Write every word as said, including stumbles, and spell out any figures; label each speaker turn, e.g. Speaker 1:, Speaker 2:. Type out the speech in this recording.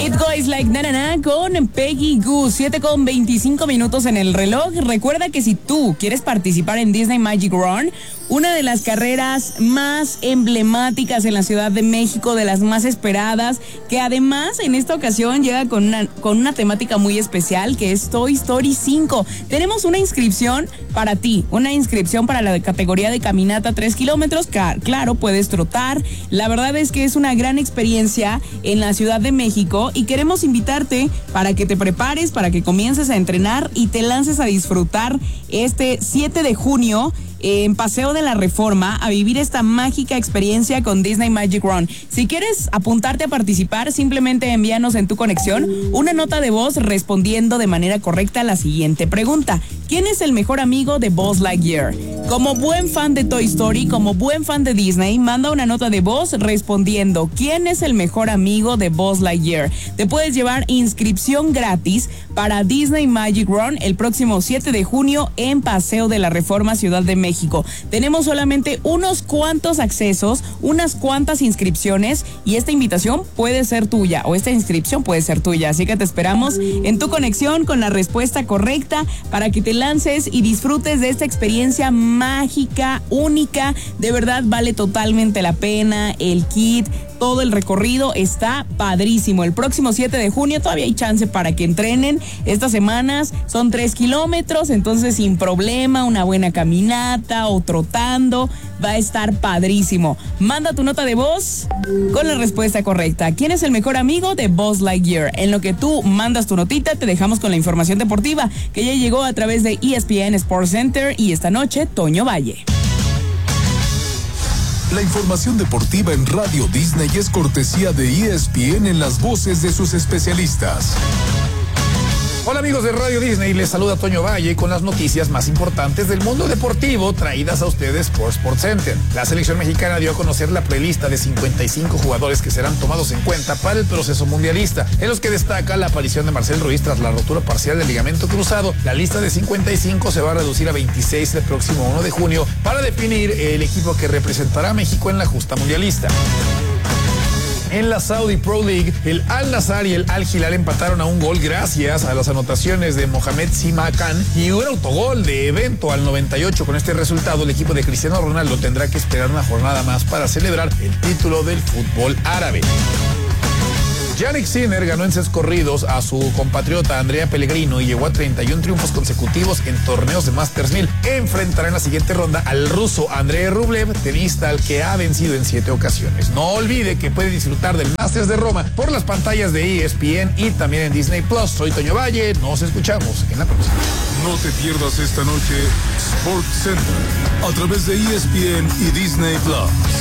Speaker 1: It Goes Like Na Na Na con Peggy Gou, siete con veinticinco minutos en el reloj. Recuerda que si tú quieres participar en Disney Magic Run, una de las carreras más emblemáticas en la Ciudad de México, de las más esperadas, que además en esta ocasión llega con una, con una temática muy especial, que es Toy Story cinco. Tenemos una inscripción para ti, una inscripción para la categoría de caminata tres kilómetros. Claro, puedes trotar. La verdad es que es una gran experiencia en la Ciudad de México y queremos invitarte para que te prepares, para que comiences a entrenar y te lances a disfrutar este siete de junio en Paseo de la Reforma, a vivir esta mágica experiencia con Disney Magic Run. Si quieres apuntarte a participar, simplemente envíanos en tu conexión una nota de voz respondiendo de manera correcta a la siguiente pregunta: ¿quién es el mejor amigo de Buzz Lightyear? Como buen fan de Toy Story, como buen fan de Disney, manda una nota de voz respondiendo ¿quién es el mejor amigo de Buzz Lightyear? Te puedes llevar inscripción gratis para Disney Magic Run el próximo siete de junio en Paseo de la Reforma, Ciudad de México. México. Tenemos solamente unos cuantos accesos, unas cuantas inscripciones y esta invitación puede ser tuya o esta inscripción puede ser tuya. Así que te esperamos en tu conexión con la respuesta correcta para que te lances y disfrutes de esta experiencia mágica, única. De verdad vale totalmente la pena. El kit, todo el recorrido está padrísimo. El próximo siete de junio todavía hay chance para que entrenen. Estas semanas son tres kilómetros, entonces sin problema, una buena caminata o trotando, va a estar padrísimo. Manda tu nota de voz con la respuesta correcta. ¿Quién es el mejor amigo de Buzz Lightyear? En lo que tú mandas tu notita, te dejamos con la información deportiva que ya llegó a través de E S P N Sports Center y esta noche, Toño Valle.
Speaker 2: La información deportiva en Radio Disney es cortesía de E S P N en las voces de sus especialistas.
Speaker 3: Hola amigos de Radio Disney, les saluda Toño Valle con las noticias más importantes del mundo deportivo traídas a ustedes por Sports Center. La selección mexicana dio a conocer la prelista de cincuenta y cinco jugadores que serán tomados en cuenta para el proceso mundialista, en los que destaca la aparición de Marcel Ruiz tras la rotura parcial del ligamento cruzado. La lista de cincuenta y cinco se va a reducir a veintiséis el próximo uno de junio para definir el equipo que representará a México en la justa mundialista. En la Saudi Pro League, el Al Nassr y el Al Hilal empataron a un gol gracias a las anotaciones de Mohamed Sima Khan y un autogol de evento al noventa y ocho. Con este resultado, el equipo de Cristiano Ronaldo tendrá que esperar una jornada más para celebrar el título del fútbol árabe. Jannik Sinner ganó en seis corridos a su compatriota Andrea Pellegrino y llegó a treinta y un triunfos consecutivos en torneos de Masters mil. Enfrentará en la siguiente ronda al ruso Andrei Rublev, tenista al que ha vencido en siete ocasiones. No olvide que puede disfrutar del Masters de Roma por las pantallas de E S P N y también en Disney Plus. Soy Toño Valle, nos escuchamos en la próxima.
Speaker 2: No te pierdas esta noche Sports Center a través de E S P N y Disney Plus.